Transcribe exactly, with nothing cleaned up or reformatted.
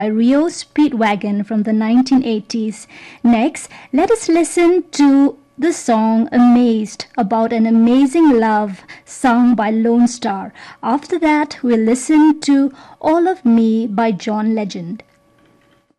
by Rio Speedwagon from the nineteen eighties. Next, let us listen to the song Amazed, about an amazing love, sung by Lone Star. After that, we'll listen to All of Me by John Legend.